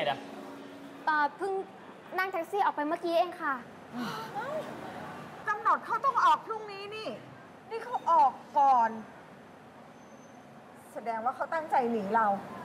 ตุอ่ะเพิ่งนั่งแท็กซี่ออกไปเมื่อกี้เองค่ะกำหนดเขาต้องออกพรุ่งนี้นี่เขาออกก่อนแสดงว่าเขาตั้งใจหนีเรา